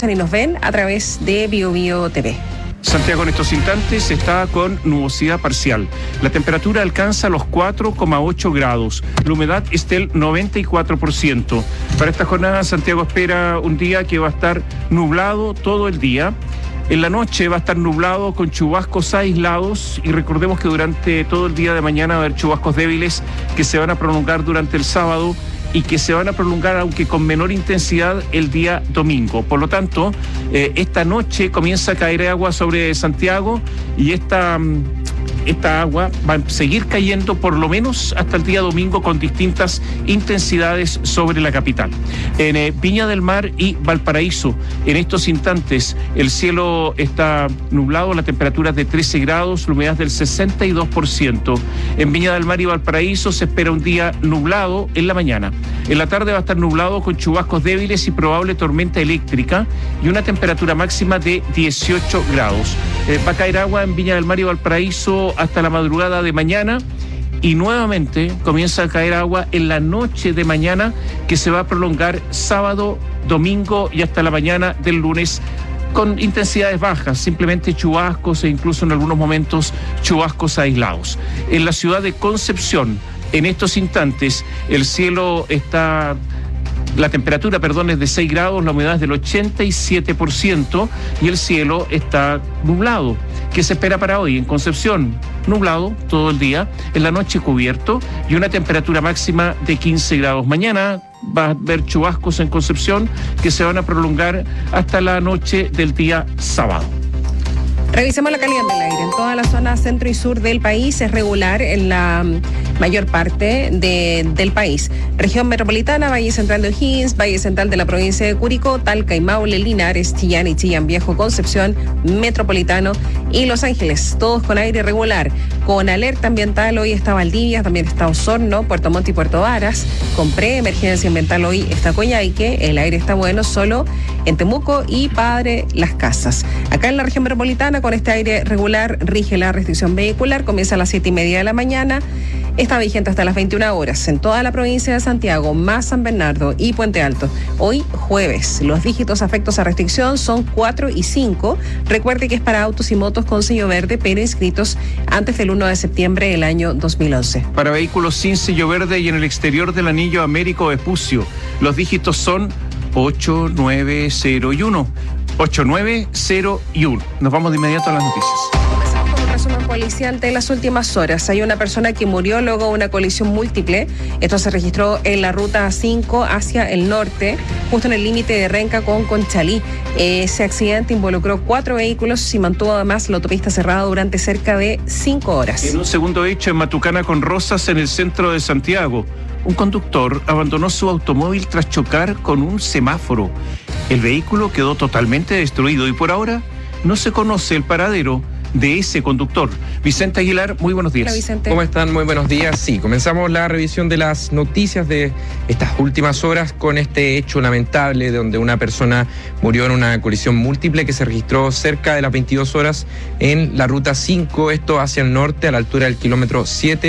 escuchan y nos ven a través de BioBio TV. Santiago en estos instantes está con nubosidad parcial. La temperatura alcanza los 4,8 grados. La humedad es del 94%. Para esta jornada, Santiago espera un día que va a estar nublado todo el día. En la noche va a estar nublado con chubascos aislados y recordemos que durante todo el día de mañana va a haber chubascos débiles que se van a prolongar durante el sábado y que se van a prolongar, aunque con menor intensidad, el día domingo. Por lo tanto, esta noche comienza a caer agua sobre Santiago y esta agua va a seguir cayendo por lo menos hasta el día domingo con distintas intensidades sobre la capital. En Viña del Mar y Valparaíso, en estos instantes, el cielo está nublado, la temperatura es de 13 grados, la humedad del 62%. En Viña del Mar y Valparaíso se espera un día nublado en la mañana. En la tarde va a estar nublado con chubascos débiles y probable tormenta eléctrica y una temperatura máxima de 18 grados. Va a caer agua en Viña del Mar y Valparaíso hasta la madrugada de mañana y nuevamente comienza a caer agua en la noche de mañana, que se va a prolongar sábado, domingo y hasta la mañana del lunes con intensidades bajas, simplemente chubascos e incluso en algunos momentos chubascos aislados. En la ciudad de Concepción, en estos instantes, la temperatura, es de 6 grados, la humedad es del 87% y el cielo está nublado. ¿Qué se espera para hoy? En Concepción, nublado todo el día, en la noche cubierto y una temperatura máxima de 15 grados. Mañana va a haber chubascos en Concepción que se van a prolongar hasta la noche del día sábado. Revisemos la calidad del aire. En toda la zona centro y sur del país es regular en la mayor parte del país. Región metropolitana, Valle Central de O'Higgins, Valle Central de la provincia de Curicó, Talca y Maule, Linares, Chillán y Chillán Viejo, Concepción, Metropolitano y Los Ángeles. Todos con aire regular. Con alerta ambiental hoy está Valdivia, también está Osorno, Puerto Montt y Puerto Varas. Con preemergencia ambiental hoy está Coyhaique. El aire está bueno solo en Temuco y Padre Las Casas. Acá en la región metropolitana, con este aire regular, rige la restricción vehicular. Comienza a las 7:30 de la mañana. Está vigente hasta las 21 horas en toda la provincia de Santiago, más San Bernardo y Puente Alto. Hoy, jueves, los dígitos afectos a restricción son 4 y 5. Recuerde que es para autos y motos con sello verde, pero inscritos antes del 1 de septiembre del año 2011. Para vehículos sin sello verde y en el exterior del anillo Américo Vespucio, los dígitos son 8901. 8901. Nos vamos de inmediato a las noticias. Comenzamos con un resumen policial de las últimas horas. Hay una persona que murió luego de una colisión múltiple. Esto se registró en la ruta 5 hacia el norte, justo en el límite de Renca con Conchalí. Ese accidente involucró 4 vehículos y mantuvo además la autopista cerrada durante cerca de 5 horas. En un segundo hecho en Matucana con Rosas, en el centro de Santiago, un conductor abandonó su automóvil tras chocar con un semáforo. El vehículo quedó totalmente destruido y por ahora no se conoce el paradero de ese conductor. Vicente Aguilar, muy buenos días. Hola, Vicente. ¿Cómo están? Muy buenos días. Sí, comenzamos la revisión de las noticias de estas últimas horas con este hecho lamentable donde una persona murió en una colisión múltiple que se registró cerca de las 22 horas en la ruta 5, esto hacia el norte a la altura del kilómetro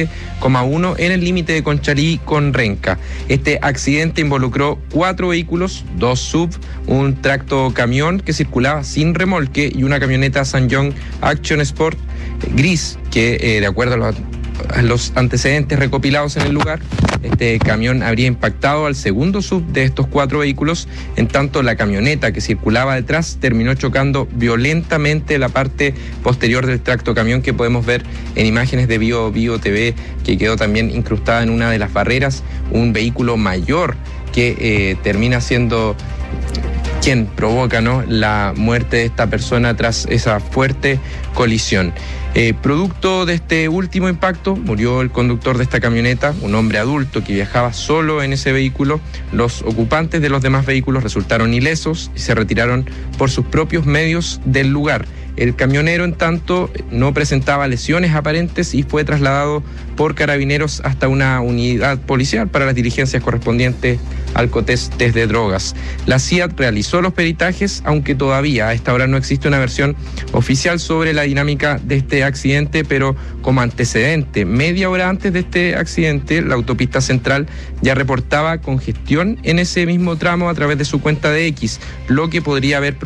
7,1 en el límite de Conchalí con Renca. Este accidente involucró 4 vehículos, 2 sub, un tracto camión que circulaba sin remolque y una camioneta SsangYong Action Sport gris que de acuerdo a los antecedentes recopilados en el lugar, este camión habría impactado al segundo sub de estos 4 vehículos, en tanto la camioneta que circulaba detrás terminó chocando violentamente la parte posterior del tracto camión que podemos ver en imágenes de BioBio TV, que quedó también incrustada en una de las barreras, un vehículo mayor que termina siendo quien provoca, ¿no?, la muerte de esta persona tras esa fuerte colisión. Producto de este último impacto, murió el conductor de esta camioneta, un hombre adulto que viajaba solo en ese vehículo. Los ocupantes de los demás vehículos resultaron ilesos y se retiraron por sus propios medios del lugar. El camionero, en tanto, no presentaba lesiones aparentes y fue trasladado por carabineros hasta una unidad policial para las diligencias correspondientes al test de drogas. La CIAT realizó los peritajes, aunque todavía a esta hora no existe una versión oficial sobre la dinámica de este accidente, pero como antecedente, media hora antes de este accidente, la autopista central ya reportaba congestión en ese mismo tramo a través de su cuenta de X, lo que podría haber